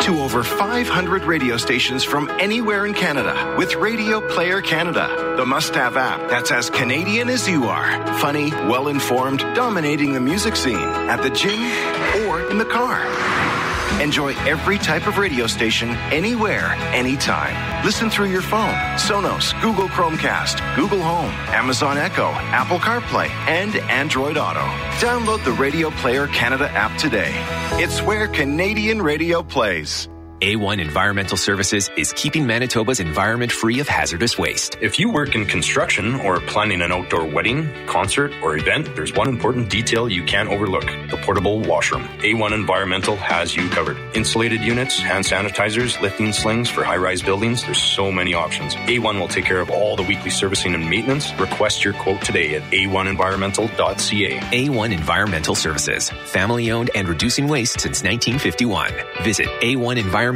to over 500 radio stations from anywhere in Canada with Radio Player Canada, the must-have app that's as Canadian as you are. Funny, well-informed, dominating the music scene at the gym or in the car. Enjoy every type of radio station, anywhere, anytime. Listen through your phone, Sonos, Google Chromecast, Google Home, Amazon Echo, Apple CarPlay, and Android Auto. Download the Radio Player Canada app today. It's where Canadian radio plays. A1 Environmental Services is keeping Manitoba's environment free of hazardous waste. If you work in construction or planning an outdoor wedding, concert, or event, there's one important detail you can't overlook: the portable washroom. A1 Environmental has you covered. Insulated units, hand sanitizers, lifting slings for high-rise buildings. There's so many options. A1 will take care of all the weekly servicing and maintenance. Request your quote today at a1environmental.ca. A1 Environmental Services, family-owned and reducing waste since 1951. Visit a1environmental.ca.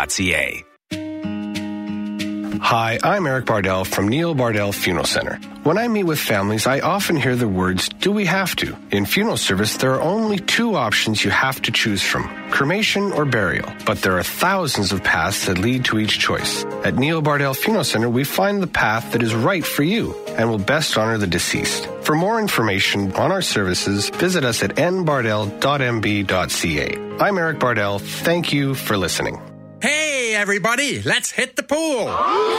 Hi, I'm Eric Bardell from Neil Bardell Funeral Center. When I meet with families, I often hear the words, do we have to? In funeral service, there are only two options you have to choose from, cremation or burial. But there are thousands of paths that lead to each choice. At Neil Bardell Funeral Center, we find the path that is right for you and will best honor the deceased. For more information on our services, visit us at nbardell.mb.ca. I'm Eric Bardell. Thank you for listening. Hey, everybody, let's hit the pool.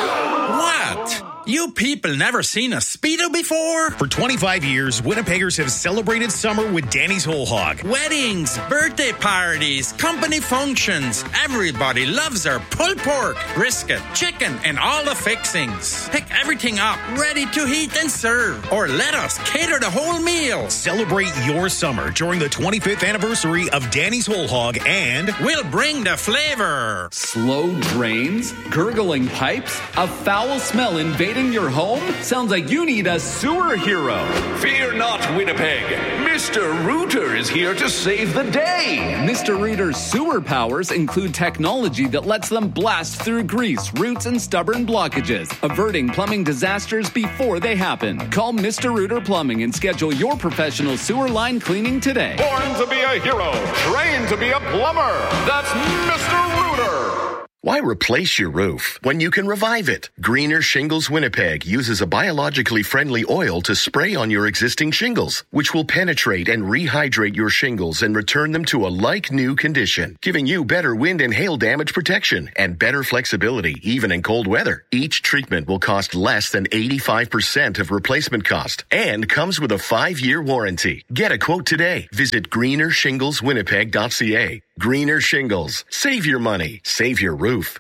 What? You people never seen a Speedo before? For 25 years, Winnipeggers have celebrated summer with Danny's Whole Hog. Weddings, birthday parties, company functions. Everybody loves our pulled pork, brisket, chicken, and all the fixings. Pick everything up, ready to heat and serve. Or let us cater the whole meal. Celebrate your summer during the 25th anniversary of Danny's Whole Hog, and we'll bring the flavor. Slow drains, gurgling pipes, a foul smell invading your home? Sounds like you need a sewer hero. Fear not, Winnipeg. Mr. Rooter is here to save the day. Mr. Rooter's sewer powers include technology that lets them blast through grease, roots, and stubborn blockages, averting plumbing disasters before they happen. Call Mr. Rooter Plumbing and schedule your professional sewer line cleaning today. Born to be a hero, trained to be a plumber. That's Mr. Rooter. Why replace your roof when you can revive it? Greener Shingles Winnipeg uses a biologically friendly oil to spray on your existing shingles, which will penetrate and rehydrate your shingles and return them to a like-new condition, giving you better wind and hail damage protection and better flexibility even in cold weather. Each treatment will cost less than 85% of replacement cost and comes with a 5-year warranty. Get a quote today. Visit greenershingleswinnipeg.ca. Greener Shingles. Save your money. Save your roof.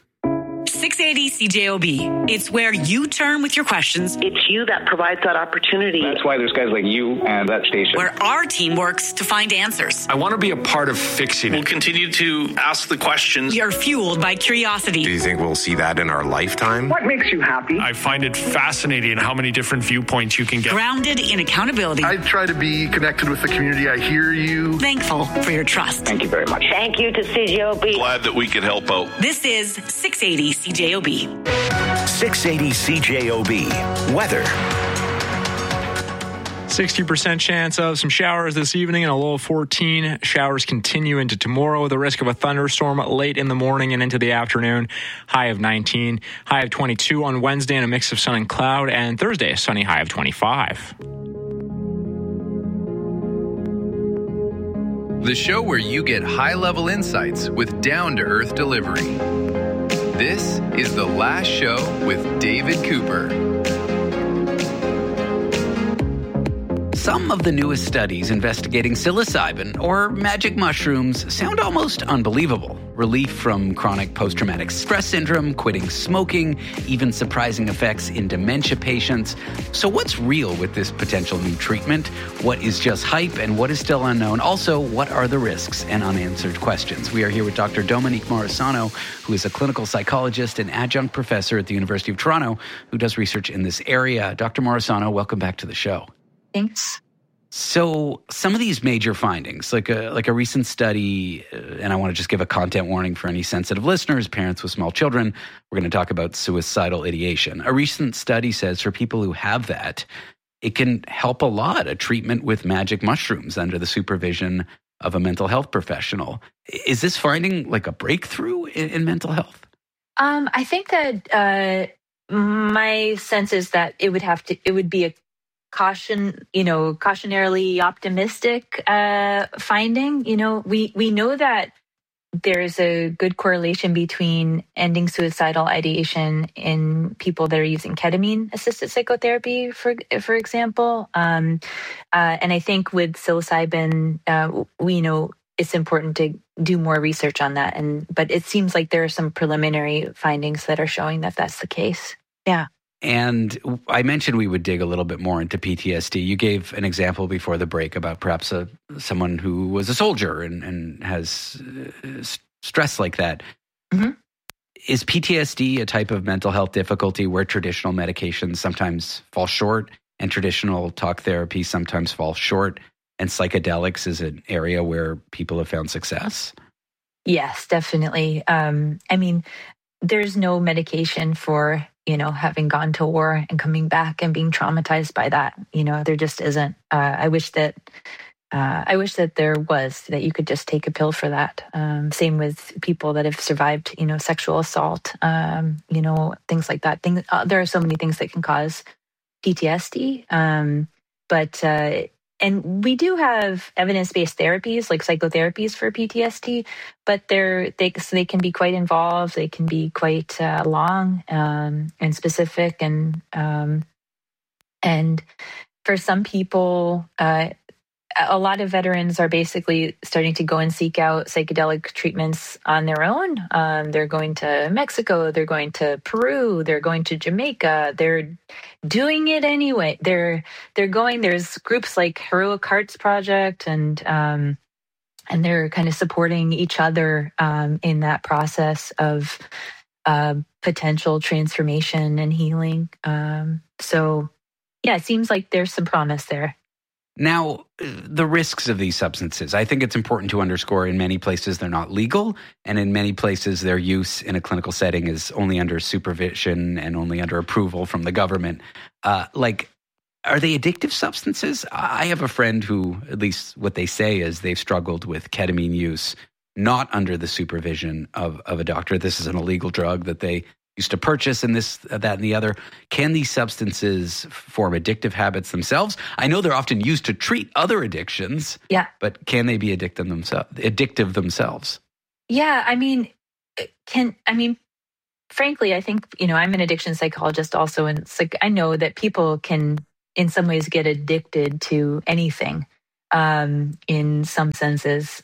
680 CJOB. It's where you turn with your questions. It's you that provides that opportunity. That's why there's guys like you and that station. Where our team works to find answers. I want to be a part of fixing it. We'll continue to ask the questions. We are fueled by curiosity. Do you think we'll see that in our lifetime? What makes you happy? I find it fascinating how many different viewpoints you can get. Grounded in accountability. I try to be connected with the community. I hear you. Thankful for your trust. Thank you very much. Thank you to CJOB. Glad that we could help out. This is 680 CJOB. 680 CJOB. Weather. 60% chance of some showers this evening and a low of 14. Showers continue into tomorrow. The risk of a thunderstorm late in the morning and into the afternoon. High of 19. High of 22 on Wednesday and a mix of sun and cloud. And Thursday, a sunny high of 25. The show where you get high-level insights with down-to-earth delivery. This is The Last Show with David Cooper. Some of the newest studies investigating psilocybin or magic mushrooms sound almost unbelievable. Relief from chronic post-traumatic stress syndrome, quitting smoking, even surprising effects in dementia patients. So what's real with this potential new treatment? What is just hype and what is still unknown? Also, what are the risks and unanswered questions? We are here with Dr. Dominique Morisano, who is a clinical psychologist and adjunct professor at the University of Toronto, who does research in this area. Dr. Morisano, welcome back to the show. Thanks. So some of these major findings, like a recent study, and I want to just give a content warning for any sensitive listeners, parents with small children, we're going to talk about suicidal ideation. A recent study says for people who have that, it can help a lot, a treatment with magic mushrooms under the supervision of a mental health professional. Is this finding like a breakthrough in mental health? I think that my sense is that it would be a cautionarily optimistic finding. We know that there's a good correlation between ending suicidal ideation in people that are using ketamine-assisted psychotherapy, for example. And I think with psilocybin, we know it's important to do more research on that. But it seems like there are some preliminary findings that are showing that that's the case. Yeah. And I mentioned we would dig a little bit more into PTSD. You gave an example before the break about perhaps someone who was a soldier and has stress like that. Mm-hmm. Is PTSD a type of mental health difficulty where traditional medications sometimes fall short and traditional talk therapy sometimes fall short, and psychedelics is an area where people have found success? Yes, definitely. There's no medication for having gone to war and coming back and being traumatized by that. There just isn't. I wish that there was, that you could just take a pill for that. Same with people that have survived, sexual assault, things like that. There are so many things that can cause PTSD. And we do have evidence-based therapies like psychotherapies for PTSD, but they can be quite involved. They can be quite long and specific, and for some people, a lot of veterans are basically starting to go and seek out psychedelic treatments on their own. They're going to Mexico, they're going to Peru, they're going to Jamaica. They're doing it anyway. They're going. There's groups like Heroic Hearts Project, and they're kind of supporting each other in that process of potential transformation and healing. So, yeah, it seems like there's some promise there. Now, the risks of these substances, I think it's important to underscore in many places they're not legal, and in many places their use in a clinical setting is only under supervision and only under approval from the government. Are they addictive substances? I have a friend who, at least what they say is they've struggled with ketamine use, not under the supervision of a doctor. This is an illegal drug that they used to purchase, and this, that, and the other. Can these substances form addictive habits themselves? I know they're often used to treat other addictions. Yeah. But can they be addictive themselves? Yeah, frankly, I think, I'm an addiction psychologist also, and it's like I know that people can in some ways get addicted to anything in some senses.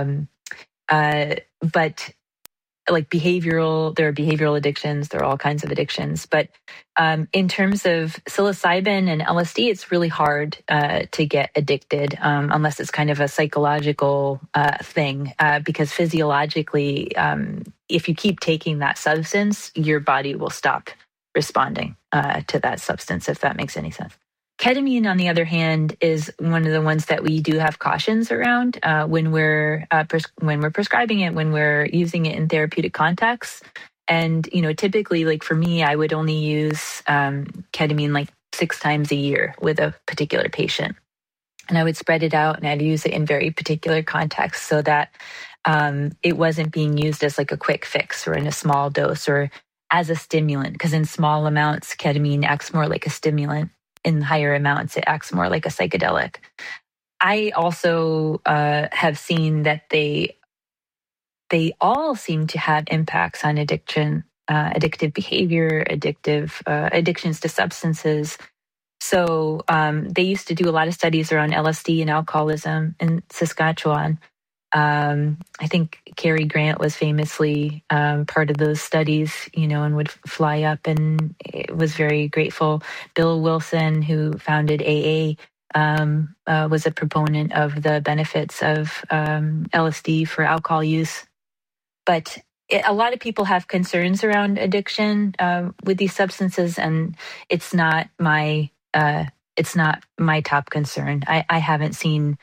But like there are behavioral addictions, there are all kinds of addictions. But in terms of psilocybin and LSD, it's really hard to get addicted unless it's kind of a psychological thing. Because physiologically, if you keep taking that substance, your body will stop responding to that substance, if that makes any sense. Ketamine, on the other hand, is one of the ones that we do have cautions around when we're prescribing it, when we're using it in therapeutic contexts. And typically, like for me, I would only use ketamine like 6 times a year with a particular patient, and I would spread it out, and I'd use it in very particular contexts so that it wasn't being used as like a quick fix or in a small dose or as a stimulant. Because in small amounts, ketamine acts more like a stimulant. In higher amounts, it acts more like a psychedelic. I also have seen that they all seem to have impacts on addiction, addictive behavior, addictions to substances. So they used to do a lot of studies around LSD and alcoholism in Saskatchewan. I think Cary Grant was famously part of those studies, and would fly up and was very grateful. Bill Wilson, who founded AA, was a proponent of the benefits of LSD for alcohol use. But a lot of people have concerns around addiction with these substances, and it's not my top concern. I haven't seen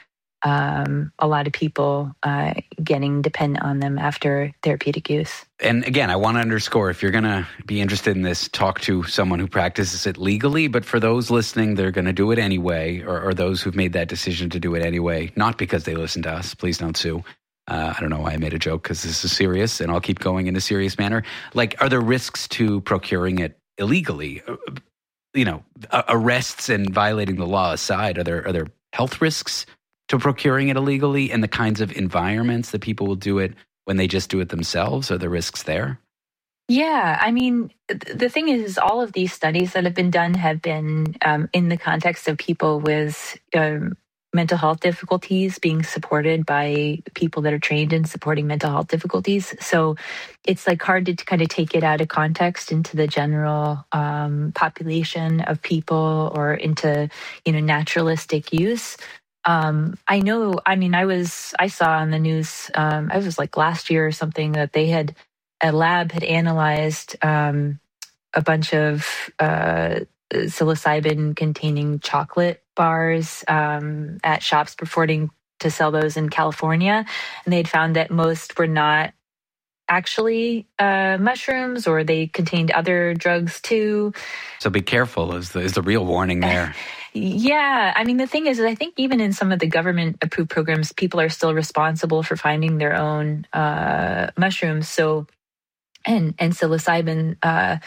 a lot of people getting dependent on them after therapeutic use. And again, I want to underscore, if you're going to be interested in this, talk to someone who practices it legally. But for those listening, they're going to do it anyway, or those who've made that decision to do it anyway, not because they listen to us. Please don't sue. I don't know why I made a joke, because this is serious, and I'll keep going in a serious manner. Like, are there risks to procuring it illegally? Arrests and violating the law aside, are there health risks to procuring it illegally, and the kinds of environments that people will do it when they just do it themselves? Are there risks there? Yeah, I mean, the thing is, all of these studies that have been done have been in the context of people with mental health difficulties being supported by people that are trained in supporting mental health difficulties. So it's like hard to kind of take it out of context into the general population of people, or into, naturalistic use. I saw on the news, I was like last year or something, that a lab had analyzed a bunch of psilocybin containing chocolate bars at shops purporting to sell those in California. And they'd found that most were not actually mushrooms, or they contained other drugs too. So be careful is the real warning there. Yeah. I mean, the thing is I think even in some of the government approved programs, people are still responsible for finding their own mushrooms. So, and psilocybin.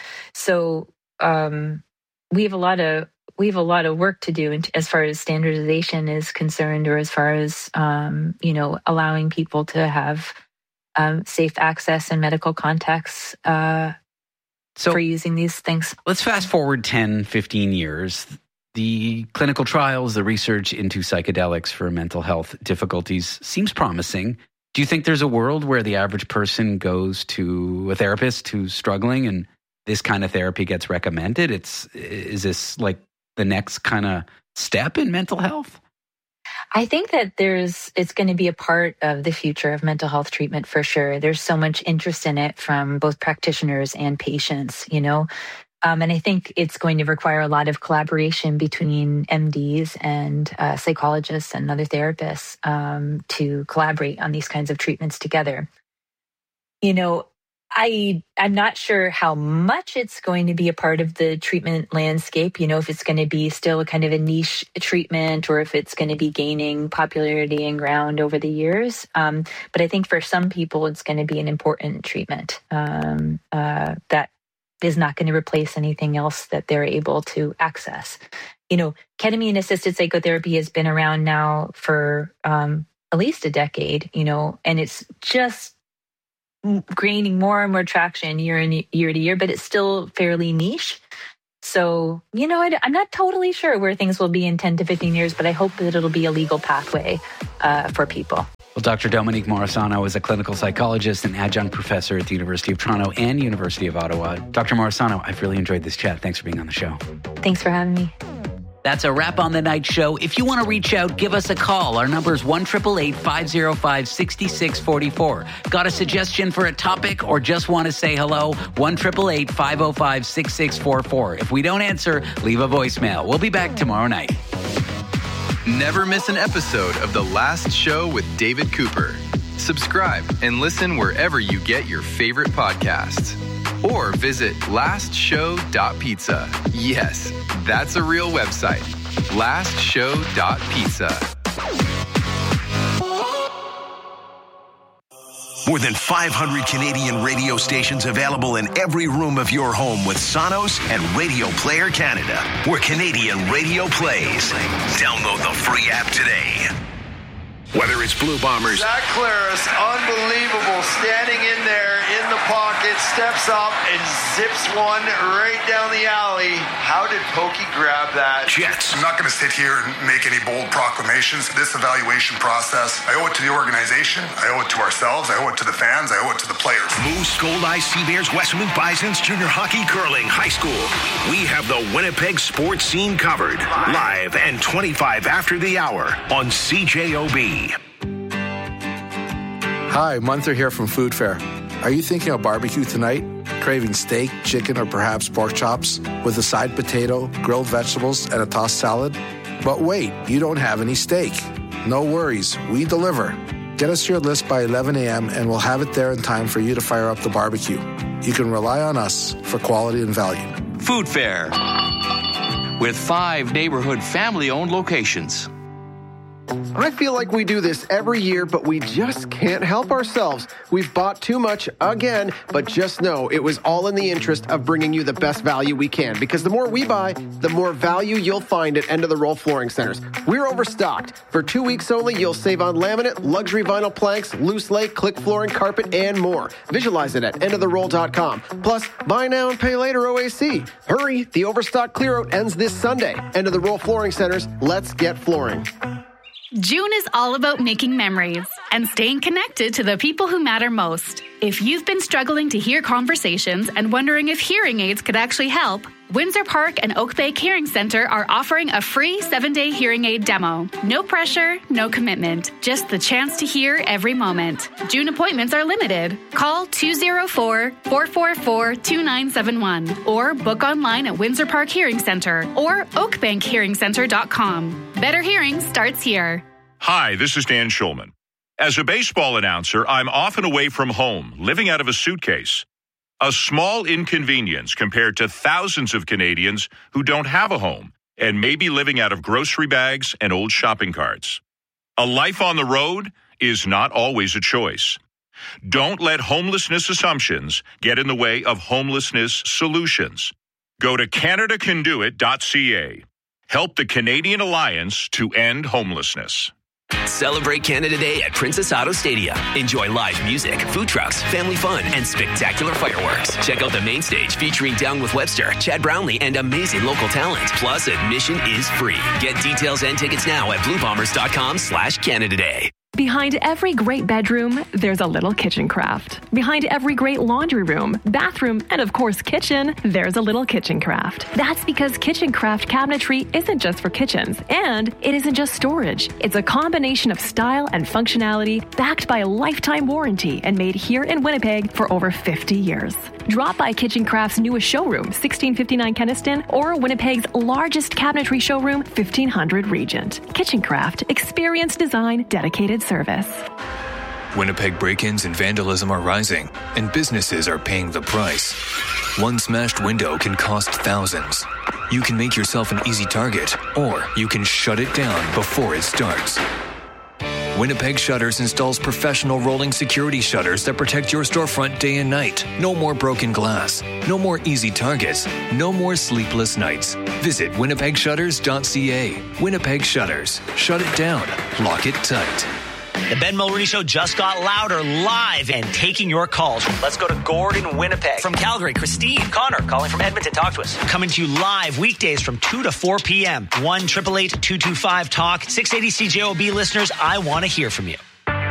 We have a lot of work to do as far as standardization is concerned, or as far as, allowing people to have safe access in medical contexts for using these things. Let's fast forward 10, 15 years. The clinical trials, the research into psychedelics for mental health difficulties seems promising. Do you think there's a world where the average person goes to a therapist who's struggling and this kind of therapy gets recommended? Is this like the next kind of step in mental health? I think that it's going to be a part of the future of mental health treatment for sure. There's so much interest in it from both practitioners and patients, and I think it's going to require a lot of collaboration between MDs and psychologists and other therapists to collaborate on these kinds of treatments together. I'm not sure how much it's going to be a part of the treatment landscape, if it's going to be still kind of a niche treatment, or if it's going to be gaining popularity and ground over the years. But I think for some people, it's going to be an important treatment that is not going to replace anything else that they're able to access. Ketamine-assisted psychotherapy has been around now for at least a decade, and it's just gaining more and more traction year to year, but it's still fairly niche. So, I'm not totally sure where things will be in 10 to 15 years, but I hope that it'll be a legal pathway for people. Well, Dr. Dominique Morisano is a clinical psychologist and adjunct professor at the University of Toronto and University of Ottawa. Dr. Morisano, I've really enjoyed this chat. Thanks for being on the show. Thanks for having me. That's a wrap on The Night Show. If you want to reach out, give us a call. Our number is 1-888-505-6644. Got a suggestion for a topic or just want to say hello? 1-888-505-6644. If we don't answer, leave a voicemail. We'll be back tomorrow night. Never miss an episode of The Last Show with David Cooper. Subscribe and listen wherever you get your favorite podcasts. Or visit lastshow.pizza. Yes, that's a real website. Lastshow.pizza. More than 500 Canadian radio stations available in every room of your home with Sonos and Radio Player Canada, where Canadian radio plays. Download the free app today. Whether it's Blue Bombers, Zach Claris, unbelievable, standing in there in the pocket, steps up and zips one right down the alley. How did Pokey grab that? Jets. I'm not going to sit here and make any bold proclamations. This evaluation process, I owe it to the organization, I owe it to ourselves, I owe it to the fans, I owe it to the players. Moose, Gold Eyes, Sea Bears, Westmount Bisons, junior hockey, curling, high school. We have the Winnipeg sports scene covered. Live and 25 after the hour on CJOB. Hi, Munther here from Food Fair. Are you thinking of barbecue tonight? Craving steak, chicken, or perhaps pork chops with a side potato, grilled vegetables, and a tossed salad? But wait, you don't have any steak. No worries, we deliver. Get us your list by 11 a.m. and we'll have it there in time for you to fire up the barbecue. You can rely on us for quality and value. Food Fair, with 5 neighborhood family-owned locations. I feel like we do this every year, but we just can't help ourselves. We've bought too much again, but just know it was all in the interest of bringing you the best value we can, because the more we buy, the more value you'll find at End of the Roll Flooring Centers. We're overstocked. For 2 weeks only, you'll save on laminate, luxury vinyl planks, loose lay, click flooring, carpet, and more. Visualize it at endoftheroll.com. Plus, buy now and pay later OAC. Hurry, the overstock clear-out ends this Sunday. End of the Roll Flooring Centers, let's get flooring. June is all about making memories and staying connected to the people who matter most. If you've been struggling to hear conversations and wondering if hearing aids could actually help, Windsor Park and Oak Bay Hearing Center are offering a free 7-day hearing aid demo. No pressure, no commitment, just the chance to hear every moment. June appointments are limited. Call 204-444-2971 or book online at Windsor Park Hearing Center or oakbankhearingcenter.com. Better hearing starts here. Hi, this is Dan Schulman. As a baseball announcer, I'm often away from home, living out of a suitcase. A small inconvenience compared to thousands of Canadians who don't have a home and may be living out of grocery bags and old shopping carts. A life on the road is not always a choice. Don't let homelessness assumptions get in the way of homelessness solutions. Go to CanadaCanDoIt.ca. Help the Canadian Alliance to end homelessness. Celebrate Canada Day at Princess Auto Stadium. Enjoy live music, food trucks, family fun, and spectacular fireworks. Check out the main stage featuring Down with Webster, Chad Brownlee, and amazing local talent. Plus, admission is free. Get details and tickets now at bluebombers.com/Canada Day. Behind every great bedroom, there's a little kitchen craft. Behind every great laundry room, bathroom, and of course kitchen, there's a little kitchen craft. That's because kitchen craft cabinetry isn't just for kitchens, and it isn't just storage. It's a combination of style and functionality backed by a lifetime warranty and made here in Winnipeg for over 50 years. Drop by Kitchen Craft's newest showroom, 1659 Kenniston, or Winnipeg's largest cabinetry showroom, 1500 Regent. Kitchen Craft, experience design, dedicated service. Winnipeg break-ins and vandalism are rising, and businesses are paying the price. One smashed window can cost thousands. You can make yourself an easy target, or you can shut it down before it starts. Winnipeg Shutters installs professional rolling security shutters that protect your storefront day and night. No more broken glass. No more easy targets. No more sleepless nights. Visit winnipegshutters.ca. Winnipeg Shutters. Shut it down. Lock it tight. The Ben Mulroney Show just got louder, live, and taking your calls. Let's go to Gordon, Winnipeg. From Calgary, Christine. Connor, calling from Edmonton. Talk to us. Coming to you live weekdays from 2 to 4 p.m. 1-888-225-TALK. 680 CJOB listeners, I want to hear from you.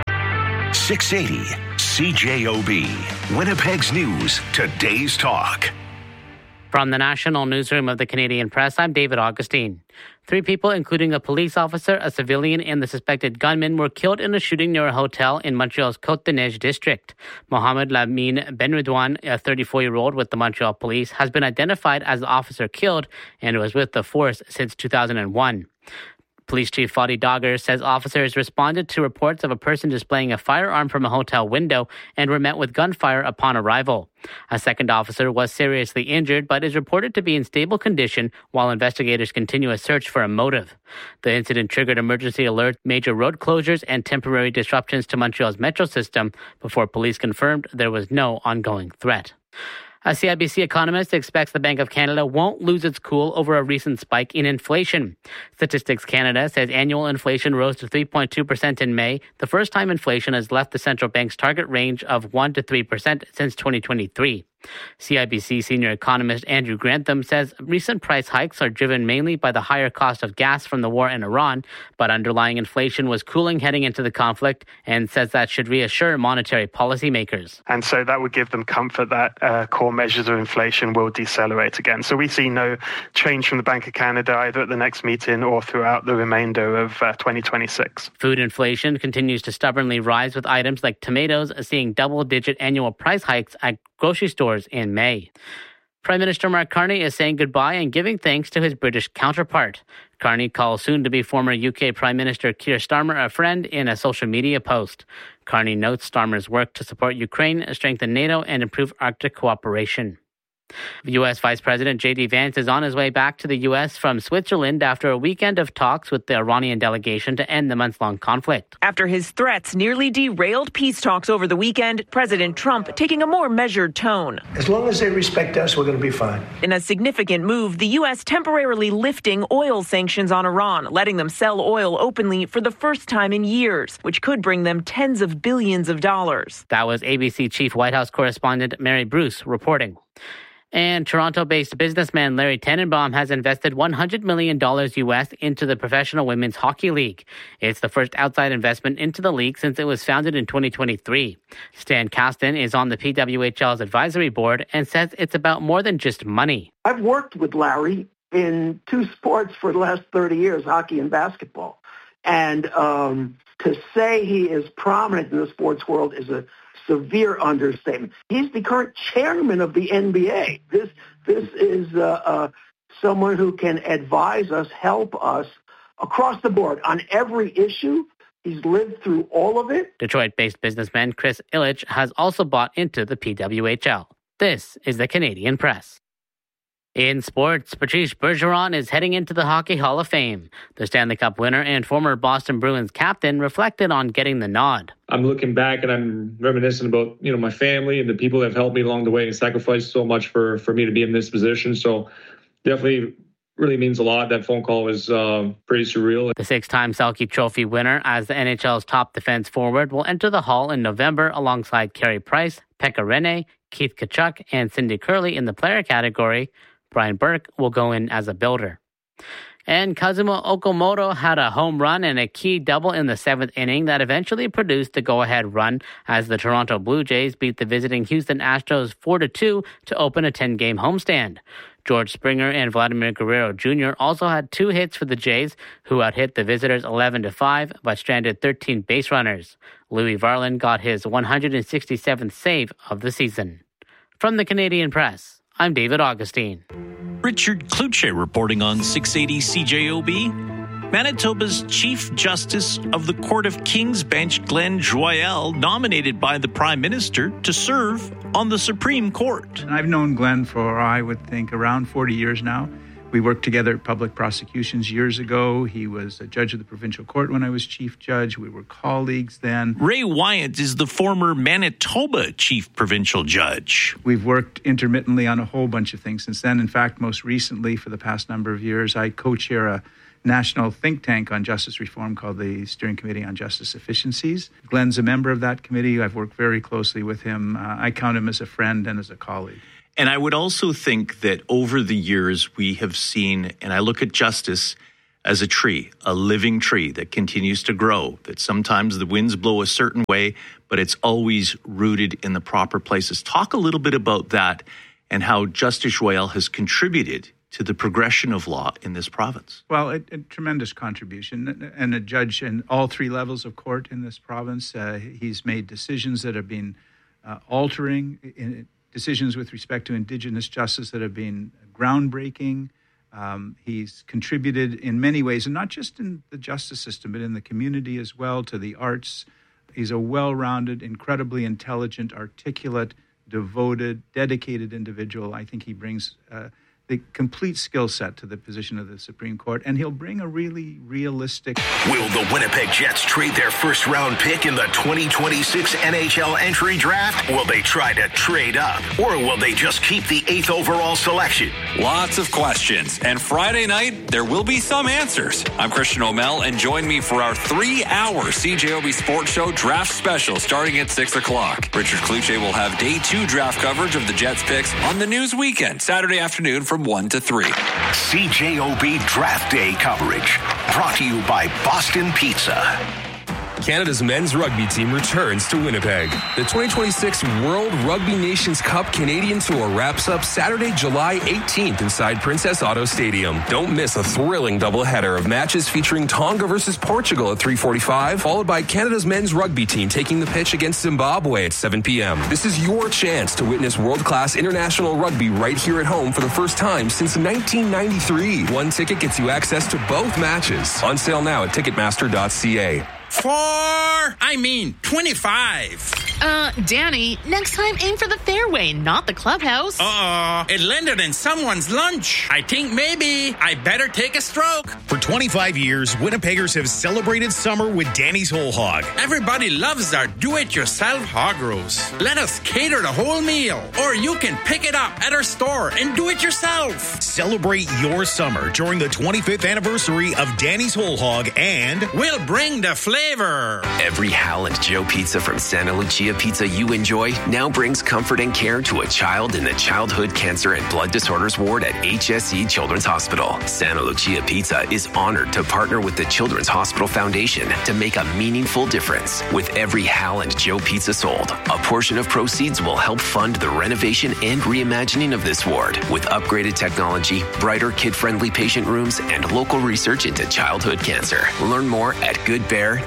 680 CJOB. Winnipeg's News, Today's Talk. From the National Newsroom of the Canadian Press, I'm David Augustine. 3 people, including a police officer, a civilian, and the suspected gunman, were killed in a shooting near a hotel in Montreal's Côte-des-Neiges district. Mohamed Lamine Benredouane, a 34-year-old with the Montreal police, has been identified as the officer killed and was with the force since 2001. Police Chief Fadi Dogger says officers responded to reports of a person displaying a firearm from a hotel window and were met with gunfire upon arrival. A second officer was seriously injured but is reported to be in stable condition while investigators continue a search for a motive. The incident triggered emergency alerts, major road closures, and temporary disruptions to Montreal's metro system before police confirmed there was no ongoing threat. A CIBC economist expects the Bank of Canada won't lose its cool over a recent spike in inflation. Statistics Canada says annual inflation rose to 3.2% in May, the first time inflation has left the central bank's target range of 1 to 3% since 2023. CIBC senior economist Andrew Grantham says recent price hikes are driven mainly by the higher cost of gas from the war in Iran, but underlying inflation was cooling heading into the conflict and says that should reassure monetary policymakers. And so that would give them comfort that core measures of inflation will decelerate again. So we see no change from the Bank of Canada either at the next meeting or throughout the remainder of 2026. Food inflation continues to stubbornly rise, with items like tomatoes seeing double-digit annual price hikes at grocery stores in May. Prime Minister Mark Carney is saying goodbye and giving thanks to his British counterpart. Carney calls soon-to-be former UK Prime Minister Keir Starmer a friend in a social media post. Carney notes Starmer's work to support Ukraine, strengthen NATO, and improve Arctic cooperation. U.S. Vice President J.D. Vance is on his way back to the U.S. from Switzerland after a weekend of talks with the Iranian delegation to end the months-long conflict. After his threats nearly derailed peace talks over the weekend, President Trump taking a more measured tone. As long as they respect us, we're going to be fine. In a significant move, the U.S. temporarily lifting oil sanctions on Iran, letting them sell oil openly for the first time in years, which could bring them tens of billions of dollars. That was ABC Chief White House correspondent Mary Bruce reporting. And Toronto-based businessman Larry Tenenbaum has invested $100 million U.S. into the Professional Women's Hockey League. It's the first outside investment into the league since it was founded in 2023. Stan Kasten is on the PWHL's advisory board and says it's about more than just money. I've worked with Larry in two sports for the last 30 years, hockey and basketball. And to say he is prominent in the sports world is a severe understatement. He's the current chairman of the NBA. This is someone who can advise us, help us across the board on every issue. He's lived through all of it. Detroit-based businessman Chris Illich has also bought into the PWHL. This is the Canadian Press. In sports, Patrice Bergeron is heading into the Hockey Hall of Fame. The Stanley Cup winner and former Boston Bruins captain reflected on getting the nod. I'm looking back and I'm reminiscing about, my family and the people that have helped me along the way and sacrificed so much for me to be in this position. So definitely really means a lot. That phone call was pretty surreal. The six-time Selke Trophy winner as the NHL's top defense forward will enter the Hall in November alongside Carey Price, Pekka Rinne, Keith Tkachuk, and Cindy Curley in the player category. Brian Burke will go in as a builder. And Kazumo Okamoto had a home run and a key double in the seventh inning that eventually produced the go-ahead run as the Toronto Blue Jays beat the visiting Houston Astros 4-2 to open a 10-game homestand. George Springer and Vladimir Guerrero Jr. also had two hits for the Jays, who outhit the visitors 11-5 but stranded 13 base runners. Louis Varland got his 167th save of the season. From the Canadian Press, I'm David Augustine. Richard Kluche reporting on 680 CJOB. Manitoba's Chief Justice of the Court of King's Bench, Glenn Joyal, nominated by the Prime Minister to serve on the Supreme Court. I've known Glenn for, I would think, around 40 years now. We worked together at public prosecutions years ago. He was a judge of the provincial court when I was chief judge. We were colleagues then. Ray Wyatt is the former Manitoba chief provincial judge. We've worked intermittently on a whole bunch of things since then. In fact, most recently, for the past number of years, I co-chair a national think tank on justice reform called the Steering Committee on Justice Efficiencies. Glenn's a member of that committee. I've worked very closely with him. I count him as a friend and as a colleague. And I would also think that over the years we have seen, and I look at justice as a tree, a living tree that continues to grow, that sometimes the winds blow a certain way, but it's always rooted in the proper places. Talk a little bit about that and how Justice Joyal has contributed to the progression of law in this province. Well, a tremendous contribution, and a judge in all three levels of court in this province. He's made decisions that have been altering, decisions with respect to Indigenous justice that have been groundbreaking. He's contributed in many ways, and not just in the justice system, but in the community as well, to the arts. He's a well-rounded, incredibly intelligent, articulate, devoted, dedicated individual. I think he brings the complete skill set to the position of the Supreme Court, and he'll bring a really realistic... Will the Winnipeg Jets trade their first-round pick in the 2026 NHL entry draft? Will they try to trade up? Or will they just keep the 8th overall selection? Lots of questions, and Friday night, there will be some answers. I'm Christian O'Mell, and join me for our 3-hour CJOB Sports Show draft special starting at 6 o'clock. Richard Kluche will have Day 2 draft coverage of the Jets picks on the News Weekend, Saturday afternoon from 1 to 3. CJOB Draft Day coverage brought to you by Boston Pizza. Canada's men's rugby team returns to Winnipeg. The 2026 World Rugby Nations Cup Canadian Tour wraps up Saturday, July 18th inside Princess Auto Stadium. Don't miss a thrilling doubleheader of matches featuring Tonga versus Portugal at 3:45, followed by Canada's men's rugby team taking the pitch against Zimbabwe at 7 p.m. This is your chance to witness world-class international rugby right here at home for the first time since 1993. One ticket gets you access to both matches. On sale now at Ticketmaster.ca. 25. Danny, next time aim for the fairway, not the clubhouse. It landed in someone's lunch. I think maybe I better take a stroke. For 25 years, Winnipeggers have celebrated summer with Danny's Whole Hog. Everybody loves our do-it-yourself hog roast. Let us cater the whole meal, or you can pick it up at our store and do it yourself. Celebrate your summer during the 25th anniversary of Danny's Whole Hog, and we'll bring the flavor. Every Hal and Joe pizza from Santa Lucia Pizza you enjoy now brings comfort and care to a child in the Childhood Cancer and Blood Disorders Ward at HSE Children's Hospital. Santa Lucia Pizza is honored to partner with the Children's Hospital Foundation to make a meaningful difference. With every Hal and Joe pizza sold, a portion of proceeds will help fund the renovation and reimagining of this ward with upgraded technology, brighter kid-friendly patient rooms, and local research into childhood cancer. Learn more at goodbear.ca.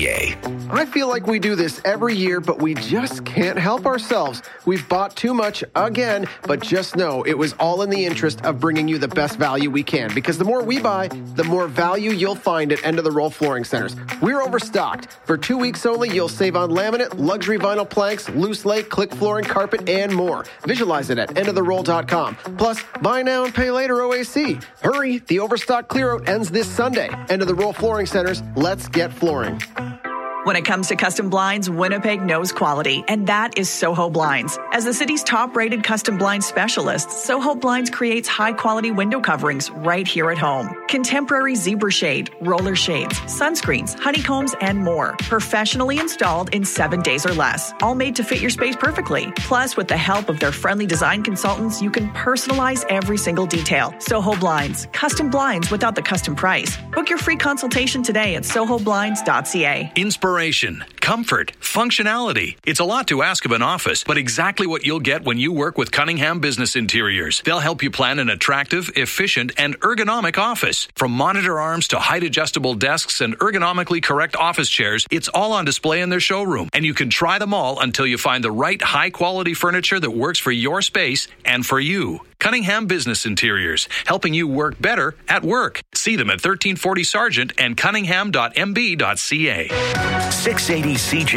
I feel like we do this every year, but we just can't help ourselves. We've bought too much again, but just know it was all in the interest of bringing you the best value we can, because the more we buy, the more value you'll find at End of the Roll Flooring Centers. We're overstocked. For 2 weeks only, you'll save on laminate, luxury vinyl planks, loose lay, click flooring, carpet, and more. Visualize it at endoftheroll.com. Plus, buy now and pay later OAC. Hurry, the overstock clear-out ends this Sunday. End of the Roll Flooring Centers, let's get flooring. When it comes to custom blinds, Winnipeg knows quality, and that is Soho Blinds. As the city's top-rated custom blind specialist, Soho Blinds creates high-quality window coverings right here at home. Contemporary zebra shade, roller shades, sunscreens, honeycombs, and more. Professionally installed in 7 days or less. All made to fit your space perfectly. Plus, with the help of their friendly design consultants, you can personalize every single detail. Soho Blinds. Custom blinds without the custom price. Book your free consultation today at sohoblinds.ca. Inspiration, comfort, functionality. It's a lot to ask of an office, but exactly what you'll get when you work with Cunningham Business Interiors. They'll help you plan an attractive, efficient, and ergonomic office. From monitor arms to height-adjustable desks and ergonomically correct office chairs, it's all on display in their showroom, and you can try them all until you find the right high-quality furniture that works for your space and for you. Cunningham Business Interiors, helping you work better at work. See them at 1340 Sargent and cunningham.mb.ca. 680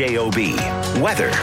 CJOB. Weather.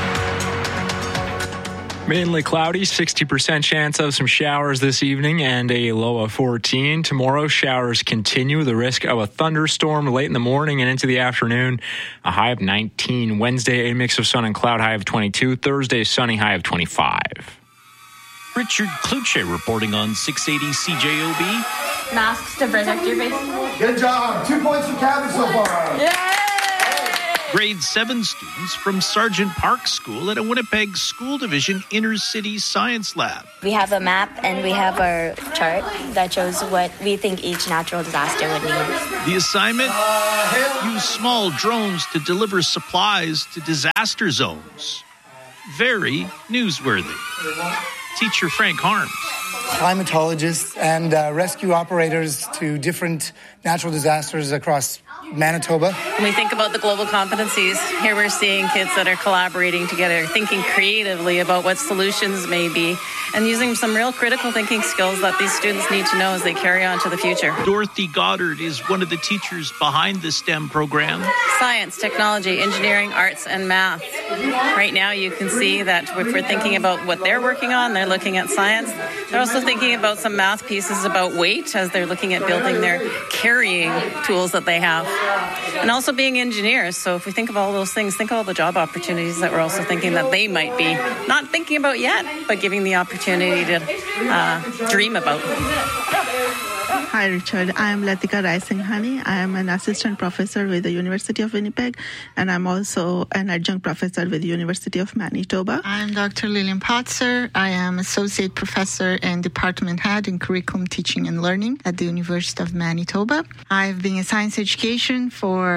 Mainly cloudy, 60% chance of some showers this evening and a low of 14. Tomorrow, showers continue. The risk of a thunderstorm late in the morning and into the afternoon. A high of 19. Wednesday, a mix of sun and cloud, high of 22. Thursday, sunny, high of 25. Richard Kluche reporting on 680 CJOB. Masks to protect your face. Good job. 2 points for Kathy so far. Yay! Grade 7 students from Sargent Park School at a Winnipeg School Division Inner City Science Lab. We have a map and we have our chart that shows what we think each natural disaster would need. The assignment? Use small drones to deliver supplies to disaster zones. Very newsworthy. Teacher Frank Harms. Climatologists and rescue operators to different natural disasters across Manitoba. When we think about the global competencies, here we're seeing kids that are collaborating together, thinking creatively about what solutions may be, and using some real critical thinking skills that these students need to know as they carry on to the future. Dorothy Goddard is one of the teachers behind the STEM program. Science, technology, engineering, arts, and math. Right now you can see that if we're thinking about what they're working on, they're looking at science. They're also thinking about some math pieces about weight as they're looking at building their carrying tools that they have. And also being engineers. So if we think of all those things, think of all the job opportunities that we're also thinking that they might be not thinking about yet, but giving the opportunity to dream about. Hi, Richard. I am Latika Rai-Singhani. I am an assistant professor with the University of Winnipeg, and I'm also an adjunct professor with the University of Manitoba. I'm Dr. Lillian Potzer. I am associate professor and department head in curriculum teaching and learning at the University of Manitoba. I've been in science education for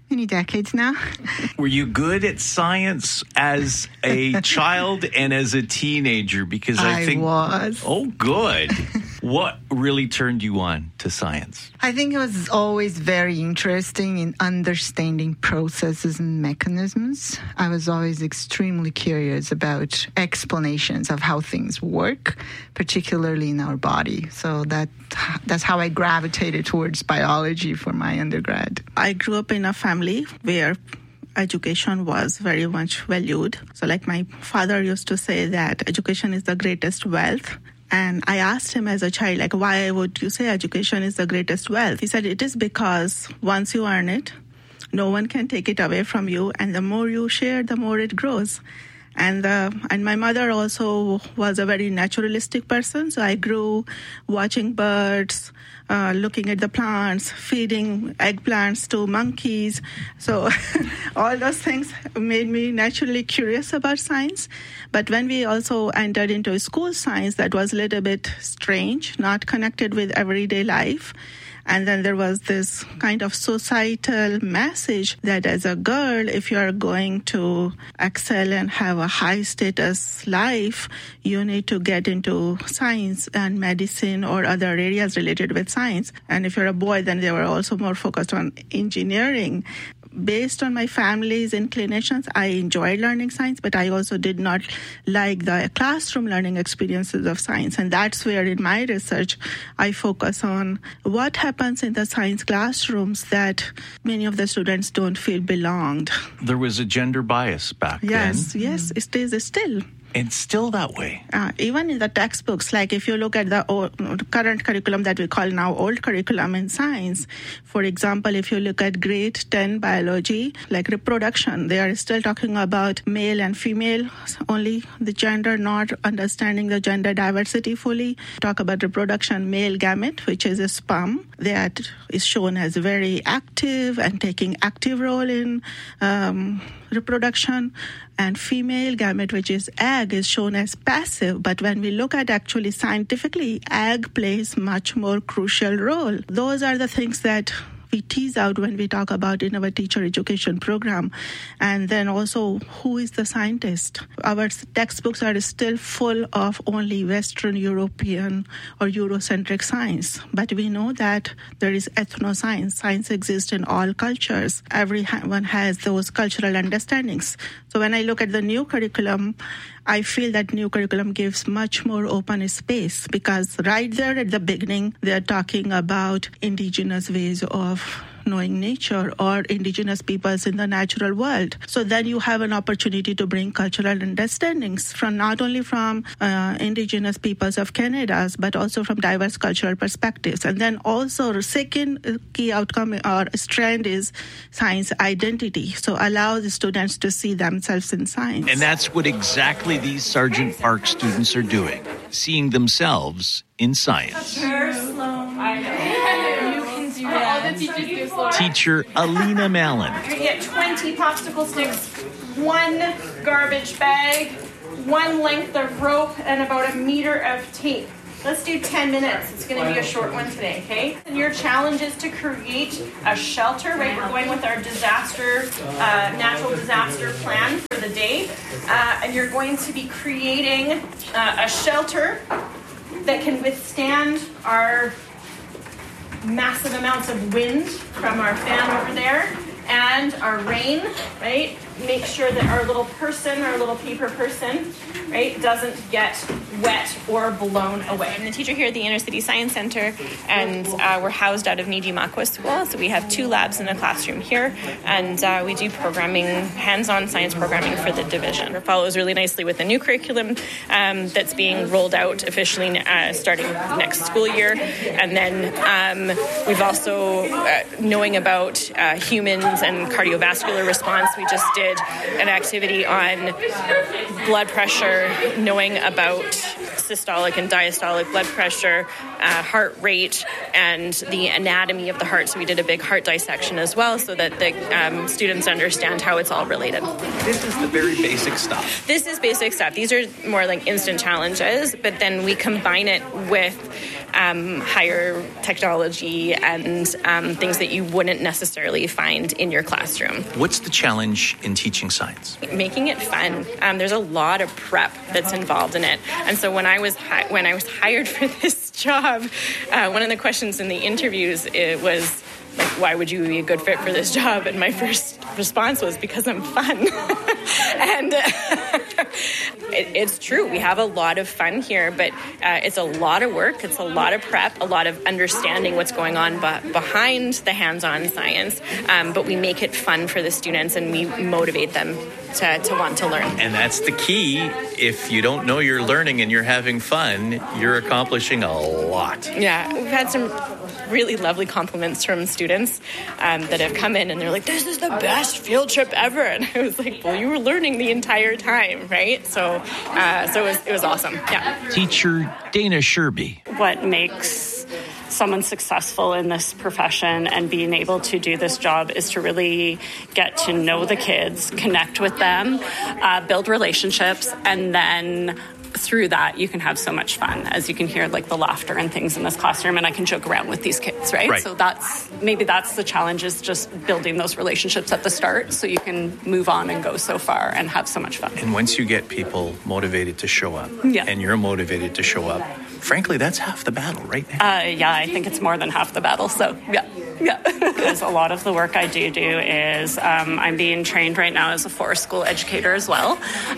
many decades now. Were you good at science as a child and as a teenager? Because I think was. Oh, good. What really turned you on to science? I think it was always very interesting in understanding processes and mechanisms. I was always extremely curious about explanations of how things work, particularly in our body. So that's how I gravitated towards biology for my undergrad. I grew up in a family where education was very much valued. So like my father used to say that education is the greatest wealth. And I asked him as a child, like, why would you say education is the greatest wealth? He said, it is because once you earn it, no one can take it away from you. And the more you share, the more it grows. And my mother also was a very naturalistic person. So I grew watching birds, looking at the plants, feeding eggplants to monkeys. So all those things made me naturally curious about science. But when we also entered into school science, that was a little bit strange, not connected with everyday life. And then there was this kind of societal message that as a girl, if you are going to excel and have a high status life, you need to get into science and medicine or other areas related with science. And if you're a boy, then they were also more focused on engineering. Based on my family's inclinations, I enjoyed learning science, but I also did not like the classroom learning experiences of science. And that's where in my research, I focus on what happens in the science classrooms that many of the students don't feel belonged. There was a gender bias back then. Yes, it is still. And still that way. Even in the textbooks, like if you look at the current curriculum that we call now old curriculum in science, for example, if you look at grade 10 biology, like reproduction, they are still talking about male and female, only the gender, not understanding the gender diversity fully. Talk about reproduction, male gamete, which is a sperm that is shown as very active and taking active role in reproduction, and female gamete, which is egg, is shown as passive. But when we look at actually scientifically, egg plays much more crucial role. Those are the things that we tease out when we talk about in our teacher education program. And then also, who is the scientist? Our textbooks are still full of only Western European or Eurocentric science. But we know that there is ethnoscience. Science exists in all cultures. Everyone has those cultural understandings. So when I look at the new curriculum, I feel that new curriculum gives much more open space because right there at the beginning, they're talking about indigenous ways of knowing nature or indigenous peoples in the natural world. So then you have an opportunity to bring cultural understandings from not only from indigenous peoples of Canada, but also from diverse cultural perspectives. And then also the second key outcome or strand is science identity. So allow the students to see themselves in science. And that's what exactly these Sargent Park students are doing, seeing themselves in science. Teacher Alina Mallon. You get 20 popsicle sticks, 1 garbage bag, 1 length of rope, and about 1 meter of tape. Let's do 10 minutes. It's going to be a short one today, okay? And your challenge is to create a shelter, right? We're going with our natural disaster plan for the day. And you're going to be creating a shelter that can withstand our massive amounts of wind from our fan over there and our rain, right? Make sure that our little paper person, right, doesn't get wet or blown away. I'm the teacher here at the Inner City Science Center, and we're housed out of Niji-Maqua School. So we have 2 labs in the classroom here, and we do programming, hands-on science programming for the division. It follows really nicely with the new curriculum that's being rolled out officially starting next school year. And then we've also, knowing about humans and cardiovascular response, we just did an activity on blood pressure, knowing about systolic and diastolic blood pressure, heart rate, and the anatomy of the heart. So we did a big heart dissection as well so that the students understand how it's all related. This is the very basic stuff. This is basic stuff. These are more like instant challenges, but then we combine it with higher technology and things that you wouldn't necessarily find in your classroom. What's the challenge in teaching science? Making it fun. There's a lot of prep that's involved in it. And so when I was hired for this job, one of the questions in the interviews was, like, why would you be a good fit for this job? And my first response was, because I'm fun. And it's true. We have a lot of fun here, but it's a lot of work. It's a lot of prep, a lot of understanding what's going on behind the hands-on science. But we make it fun for the students and we motivate them to want to learn. And that's the key. If you don't know you're learning and you're having fun, you're accomplishing a lot. Yeah, we've had some really lovely compliments from students that have come in and they're like, this is the best field trip ever. And I was like, well, you were learning the entire time, right? So it was awesome. Yeah. Teacher Dana Sherby. What makes someone successful in this profession and being able to do this job is to really get to know the kids, connect with them, build relationships, and then through that, you can have so much fun, as you can hear, like the laughter and things in this classroom, and I can joke around with these kids, right? So that's the challenge, is just building those relationships at the start so you can move on and go so far and have so much fun. And once you get people motivated to show up, and you're motivated to show up, frankly, that's half the battle right now. Yeah, I think it's more than half the battle, so yeah. Because a lot of the work I do is I'm being trained right now as a forest school educator as well.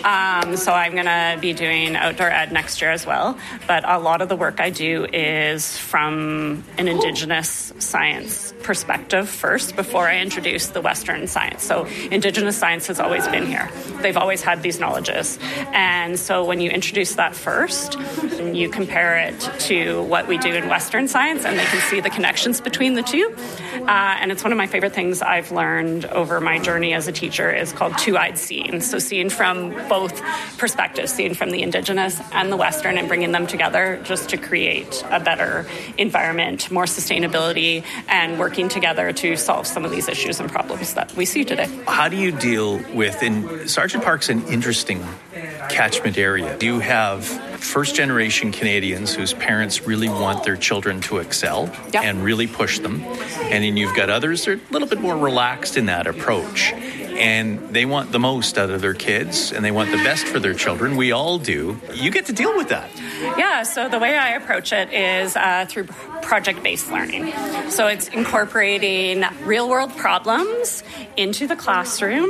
So I'm going to be doing outdoor ed next year as well. But a lot of the work I do is from an Indigenous science perspective first, before I introduce the Western science. So Indigenous science has always been here. They've always had these knowledges. And so when you introduce that first, you compare it to what we do in Western science, and they can see the connections between the two. And it's one of my favorite things I've learned over my journey as a teacher is called two-eyed seeing. So seeing from both perspectives, seeing from the Indigenous and the Western, and bringing them together just to create a better environment, more sustainability, and working together to solve some of these issues and problems that we see today. How do you deal with, and Sergeant Park's an interesting catchment area. You have first-generation Canadians whose parents really want their children to excel and really push them. And then you've got others that are a little bit more relaxed in that approach. And they want the most out of their kids, and they want the best for their children. We all do. You get to deal with that. Yeah, so the way I approach it is through project-based learning. So it's incorporating real-world problems into the classroom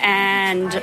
and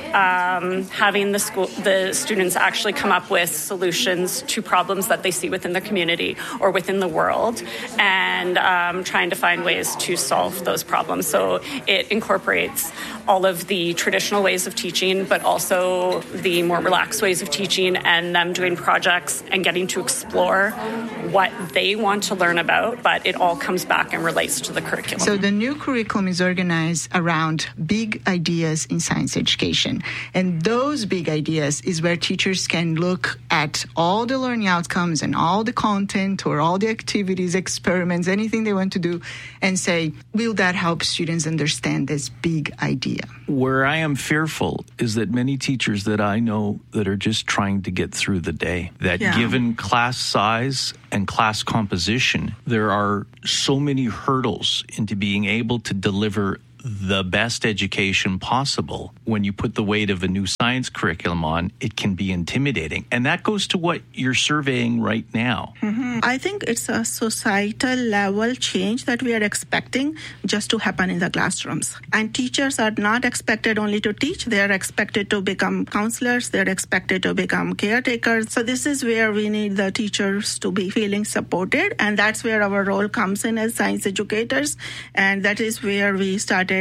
having the students actually come up with solutions to problems that they see within the community or within the world, and trying to find ways to solve those problems. So it incorporates all of the traditional ways of teaching, but also the more relaxed ways of teaching, and them doing projects and getting to explore what they want to learn about, but it all comes back and relates to the curriculum. So the new curriculum is organized around big ideas in science education. And those big ideas is where teachers can look at all the learning outcomes and all the content or all the activities, experiments, anything they want to do, and say, will that help students understand this big idea? Where I am fearful is that many teachers that I know that are just trying to get through the day, that given class size and class composition, there are so many hurdles into being able to deliver the best education possible. When you put the weight of a new science curriculum on, it can be intimidating. And that goes to what you're surveying right now. Mm-hmm. I think it's a societal level change that we are expecting just to happen in the classrooms. And teachers are not expected only to teach, they are expected to become counselors, they're expected to become caretakers. So this is where we need the teachers to be feeling supported, and that's where our role comes in as science educators. And that is where we started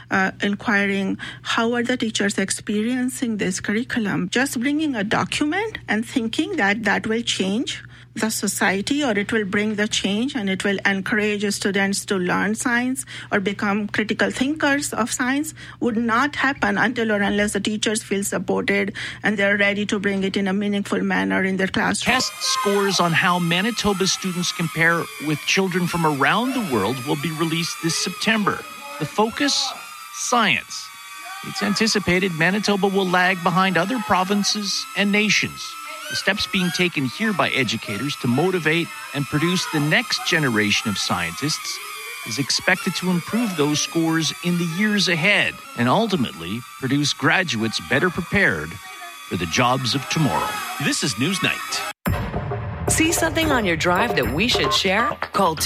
inquiring how are the teachers experiencing this curriculum. Just bringing a document and thinking that will change the society, or it will bring the change, and it will encourage students to learn science or become critical thinkers of science, would not happen until or unless the teachers feel supported and they're ready to bring it in a meaningful manner in their classroom. Test scores on how Manitoba students compare with children from around the world will be released this September. The focus? Science. It's anticipated Manitoba will lag behind other provinces and nations. The steps being taken here by educators to motivate and produce the next generation of scientists is expected to improve those scores in the years ahead and ultimately produce graduates better prepared for the jobs of tomorrow. This is Newsnight. See something on your drive that we should share? Call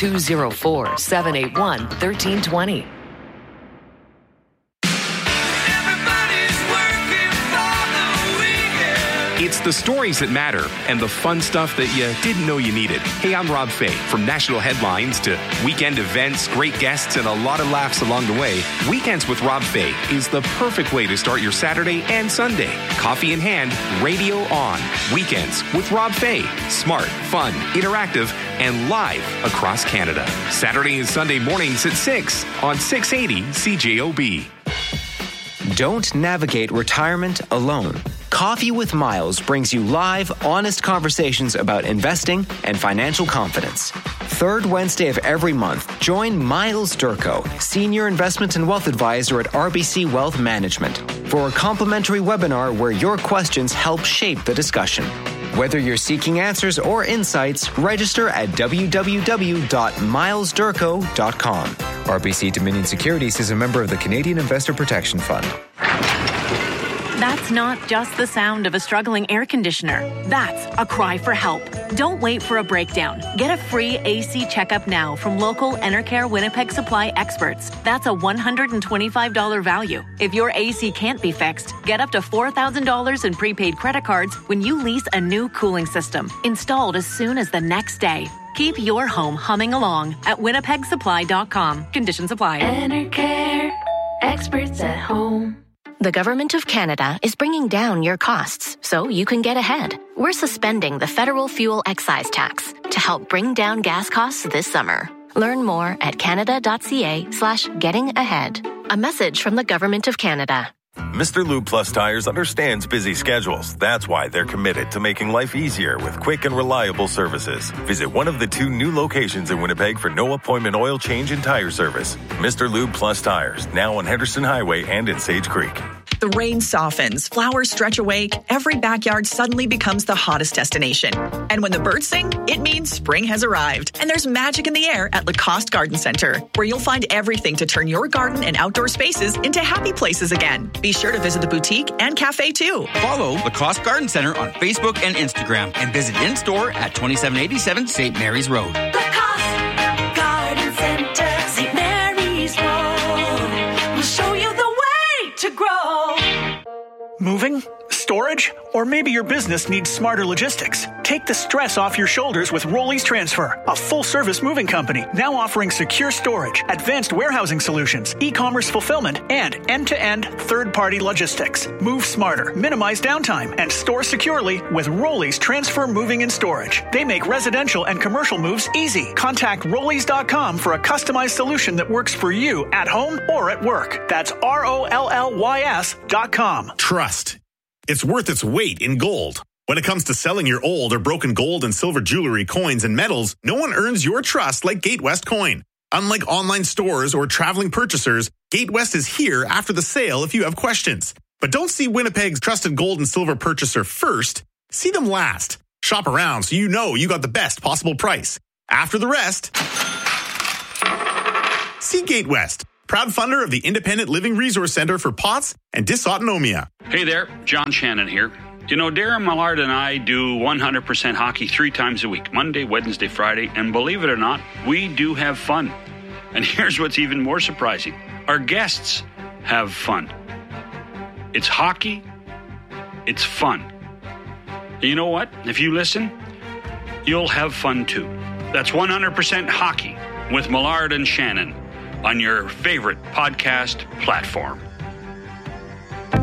204-781-1320. It's the stories that matter and the fun stuff that you didn't know you needed. Hey, I'm Rob Fay. From national headlines to weekend events, great guests, and a lot of laughs along the way, Weekends with Rob Fay is the perfect way to start your Saturday and Sunday. Coffee in hand, radio on. Weekends with Rob Fay. Smart, fun, interactive, and live across Canada. Saturday and Sunday mornings at 6 on 680 CJOB. Don't navigate retirement alone. Coffee with Miles brings you live, honest conversations about investing and financial confidence. Third Wednesday of every month, join Miles Durko, Senior Investment and Wealth Advisor at RBC Wealth Management, for a complimentary webinar where your questions help shape the discussion. Whether you're seeking answers or insights, register at www.milesdurko.com. RBC Dominion Securities is a member of the Canadian Investor Protection Fund. That's not just the sound of a struggling air conditioner. That's a cry for help. Don't wait for a breakdown. Get a free AC checkup now from local Enercare Winnipeg Supply experts. That's a $125 value. If your AC can't be fixed, get up to $4,000 in prepaid credit cards when you lease a new cooling system, installed as soon as the next day. Keep your home humming along at winnipegsupply.com. Conditions apply. Enercare, experts at home. The Government of Canada is bringing down your costs so you can get ahead. We're suspending the federal fuel excise tax to help bring down gas costs this summer. Learn more at canada.ca/getting-ahead. A message from the Government of Canada. Mr. Lube Plus Tires understands busy schedules. That's why they're committed to making life easier with quick and reliable services. Visit one of the 2 new locations in Winnipeg for no appointment oil change and tire service. Mr. Lube Plus Tires, now on Henderson Highway and in Sage Creek. The rain softens, flowers stretch awake, every backyard suddenly becomes the hottest destination. And when the birds sing, it means spring has arrived. And there's magic in the air at Lacoste Garden Center, where you'll find everything to turn your garden and outdoor spaces into happy places again. Be sure to visit the boutique and cafe too. Follow Lacoste Garden Center on Facebook and Instagram and visit in-store at 2787 St. Mary's Road. Lacoste Garden Center, St. Mary's Road. We'll show you the way to grow. Moving? Storage? Or maybe your business needs smarter logistics. Take the stress off your shoulders with Rollies Transfer, a full-service moving company now offering secure storage, advanced warehousing solutions, e-commerce fulfillment, and end-to-end third-party logistics. Move smarter, minimize downtime, and store securely with Rollies Transfer Moving and Storage. They make residential and commercial moves easy. Contact Rollies.com for a customized solution that works for you at home or at work. That's ROLLYS.com. Trust. It's worth its weight in gold. When it comes to selling your old or broken gold and silver jewelry, coins, and metals, no one earns your trust like Gatewest Coin. Unlike online stores or traveling purchasers, Gatewest is here after the sale if you have questions. But don't see Winnipeg's trusted gold and silver purchaser first. See them last. Shop around so you know you got the best possible price. After the rest, see Gatewest, proud funder of the Independent Living Resource Center for POTS and Dysautonomia. Hey there, John Shannon here. You know, Darren Millard and I do 100% hockey 3 times a week, Monday, Wednesday, Friday, and believe it or not, we do have fun. And here's what's even more surprising. Our guests have fun. It's hockey. It's fun. And you know what? If you listen, you'll have fun too. That's 100% hockey with Millard and Shannon on your favorite podcast platform.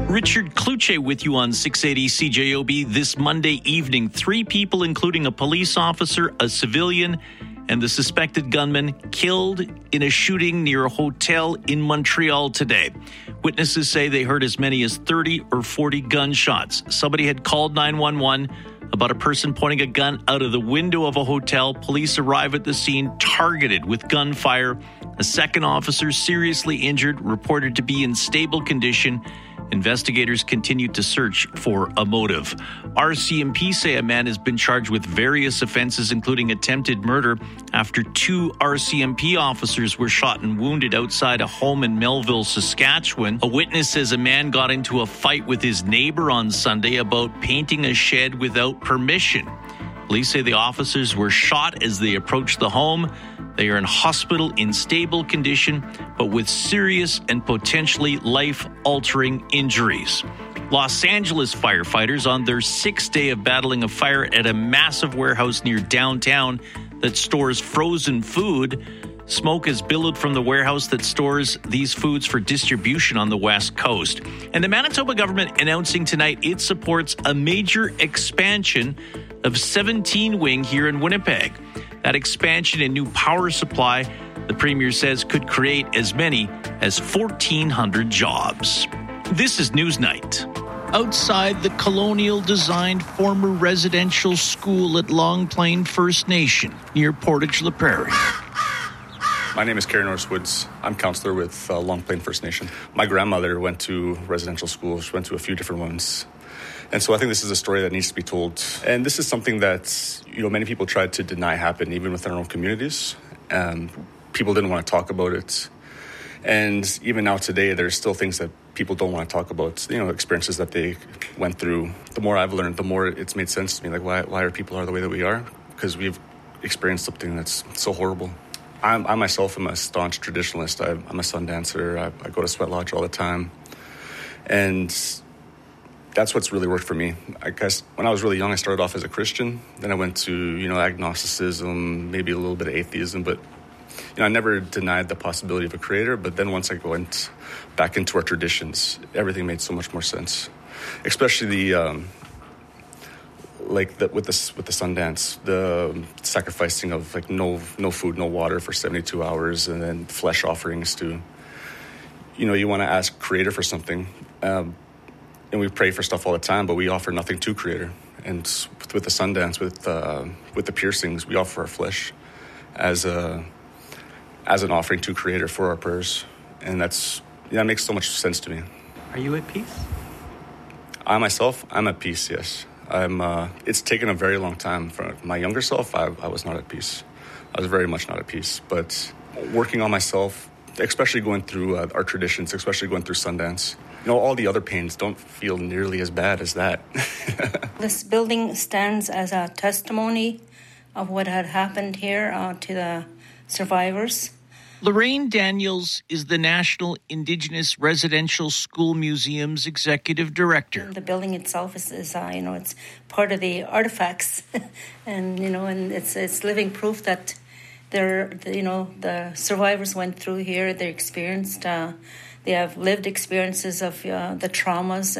Richard Kluche with you on 680 CJOB this Monday evening. 3 people, including a police officer, a civilian, and the suspected gunman, killed in a shooting near a hotel in Montreal today. Witnesses say they heard as many as 30 or 40 gunshots. Somebody had called 911 about a person pointing a gun out of the window of a hotel. Police arrive at the scene, targeted with gunfire. A second officer, seriously injured, reported to be in stable condition. Investigators continue to search for a motive. RCMP say a man has been charged with various offenses, including attempted murder, after 2 RCMP officers were shot and wounded outside a home in Melville, Saskatchewan. A witness says a man got into a fight with his neighbor on Sunday about painting a shed without permission. Police say the officers were shot as they approached the home. They are in hospital in stable condition, but with serious and potentially life-altering injuries. Los Angeles firefighters on their 6th day of battling a fire at a massive warehouse near downtown that stores frozen food. Smoke has billowed from the warehouse that stores these foods for distribution on the West Coast. And the Manitoba government announcing tonight it supports a major expansion of 17 Wing here in Winnipeg. That expansion and new power supply, the Premier says, could create as many as 1,400 jobs. This is Newsnight. Outside the colonial-designed former residential school at Long Plain First Nation near Portage-la Prairie. My name is Kerry Norris Woods. I'm counselor with Long Plain First Nation. My grandmother went to residential school. She went to a few different ones. And so I think this is a story that needs to be told. And this is something that, many people tried to deny happened, even within our own communities. People didn't want to talk about it. And even now today, there's still things that people don't want to talk about, experiences that they went through. The more I've learned, the more it's made sense to me. Like, why are people the way that we are? Because we've experienced something that's so horrible. I myself am a staunch traditionalist. I'm a sun dancer. I go to Sweat Lodge all the time. And that's what's really worked for me. I guess when I was really young, I started off as a Christian. Then I went to, agnosticism, maybe a little bit of atheism. But, I never denied the possibility of a creator. But then once I went back into our traditions, everything made so much more sense. Especially with the Sundance, the sacrificing of no food, no water for 72 hours, and then flesh offerings to, you want to ask Creator for something. And we pray for stuff all the time, but we offer nothing to Creator. And with the Sundance, with the piercings, we offer our flesh as an offering to Creator for our prayers. And that makes so much sense to me. Are you at peace? I'm at peace, yes. It's taken a very long time. For my younger self, I was not at peace. I was very much not at peace. But working on myself, especially going through our traditions, especially going through Sundance, all the other pains don't feel nearly as bad as that. This building stands as a testimony of what had happened here to the survivors. Lorraine Daniels is the National Indigenous Residential School Museum's executive director. The building itself is it's part of the artifacts, and it's living proof that the survivors went through here. They experienced, they have lived experiences of the traumas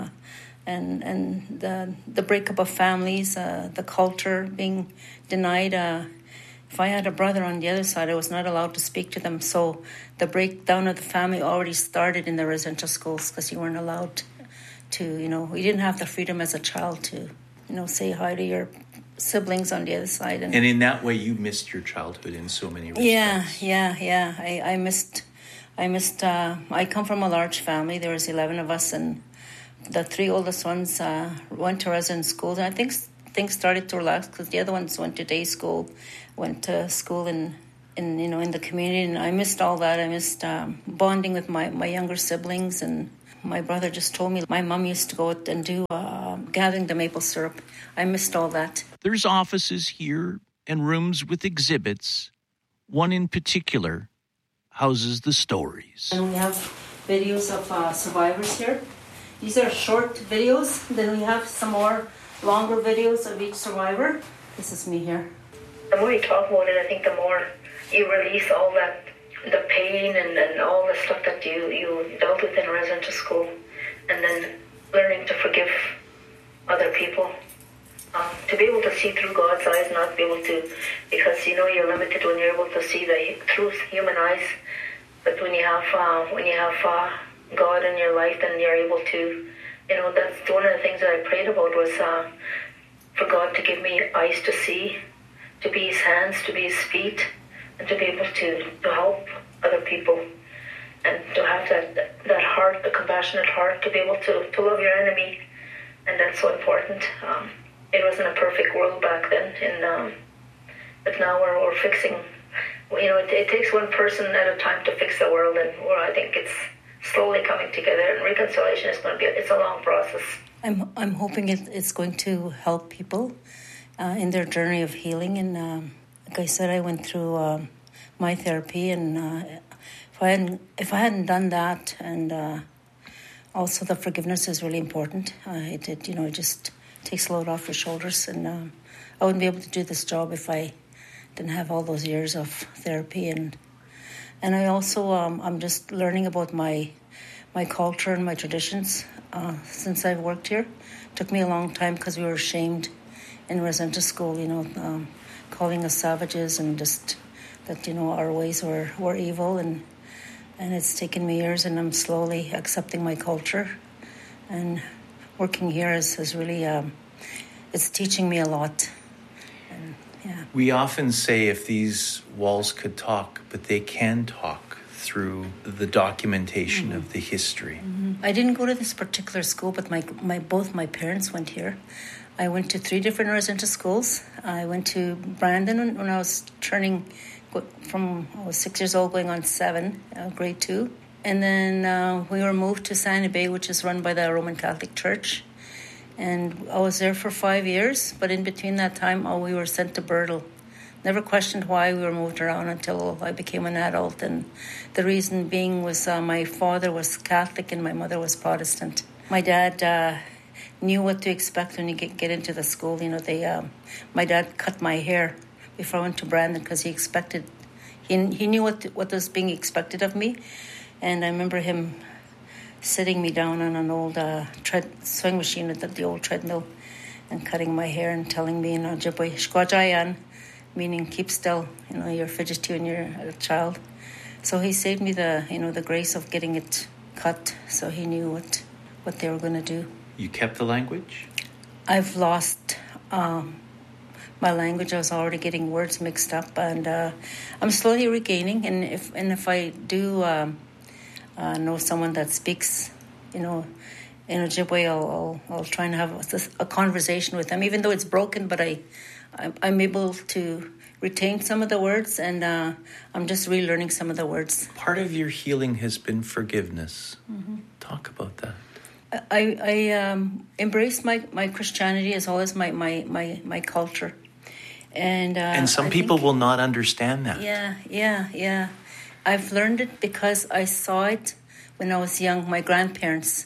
and the breakup of families, the culture being denied. If I had a brother on the other side, I was not allowed to speak to them. So the breakdown of the family already started in the residential schools because you weren't allowed to, you didn't have the freedom as a child to, say hi to your siblings on the other side. And in that way, you missed your childhood in so many respects. Yeah. I missed. I come from a large family. There was 11 of us, and the 3 oldest ones went to resident schools. And I think things started to relax because the other ones went to day school, went to school in the community, and I missed all that. I missed bonding with my younger siblings, and my brother just told me my mom used to go out and do gathering the maple syrup. I missed all that. There's offices here and rooms with exhibits. One in particular houses the stories. And we have videos of survivors here. These are short videos. Then we have some more longer videos of each survivor. This is me here. The more you talk about it, I think the more you release all that, the pain and all the stuff that you dealt with in residential school. and then learning to forgive other people. To be able to see through God's eyes, not be able to, because you're limited when you're able to see through human eyes. But when you have God in your life, then you're able to, that's one of the things that I prayed about was for God to give me eyes to see, to be His hands, to be His feet, and to be able to help other people, and to have that heart, the compassionate heart, to be able to love your enemy, and that's so important. It wasn't a perfect world back then, but now we're fixing. It takes one person at a time to fix the world, and I think it's slowly coming together. And reconciliation is going to it's a long process. I'm hoping it's going to help people in their journey of healing. And like I said, I went through my therapy, and if I hadn't done that, and also the forgiveness is really important. It just takes a load off your shoulders, and I wouldn't be able to do this job if I didn't have all those years of therapy. And I also I'm just learning about my culture and my traditions since I've worked here. It took me a long time because we were shamed in residential school, calling us savages, and just that our ways were evil, and it's taken me years, and I'm slowly accepting my culture. And working here is really, it's teaching me a lot. And, yeah. We often say if these walls could talk, but they can talk through the documentation of the history. Mm-hmm. I didn't go to this particular school, but both my parents went here. I went to 3 different residential schools. I went to Brandon when I was I was 6 years old, going on 7, grade 2. And then we were moved to Sandy Bay, which is run by the Roman Catholic Church. And I was there for 5 years, but in between that time, we were sent to Birtle. Never questioned why we were moved around until I became an adult. And the reason being was my father was Catholic and my mother was Protestant. My dad knew what to expect when you get into the school. My dad cut my hair before I went to Brandon because he knew what was being expected of me. And I remember him sitting me down on an old swing machine at the old treadmill and cutting my hair and telling me, Jiboy, shkwajayan, meaning keep still, you're fidgety when you're a child. So he saved me the grace of getting it cut, so he knew what they were going to do. You kept the language? I've lost my language. I was already getting words mixed up, and I'm slowly regaining. And if I do know someone that speaks, in Ojibwe, I'll try and have a conversation with them, even though it's broken. But I'm able to retain some of the words, and I'm just relearning some of the words. Part of your healing has been forgiveness. Mm-hmm. Talk about that. I embrace my Christianity as well as my culture, and some people will not understand that. Yeah. I've learned it because I saw it when I was young. My grandparents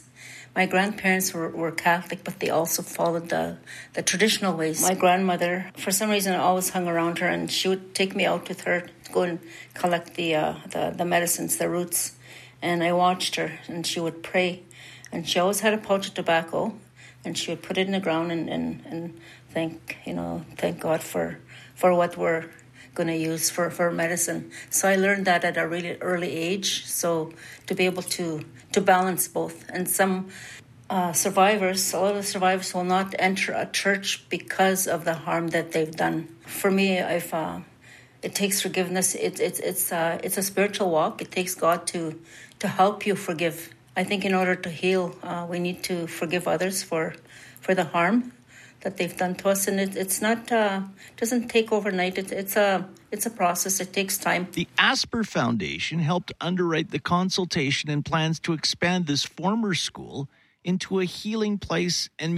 were Catholic, but they also followed the traditional ways. My grandmother, for some reason, I always hung around her, and she would take me out with her to go and collect the medicines, the roots. And I watched her, and she would pray. And she always had a pouch of tobacco, and she would put it in the ground and thank God for what we're going to use for medicine. So I learned that at a really early age. So to be able to balance both. And some a lot of the survivors will not enter a church because of the harm that they've done. For me, it takes forgiveness. It's a spiritual walk. It takes God to help you forgive. I think in order to heal, we need to forgive others for the harm that they've done to us, and it's not doesn't take overnight. It's a process. It takes time. The Asper Foundation helped underwrite the consultation and plans to expand this former school into a healing place and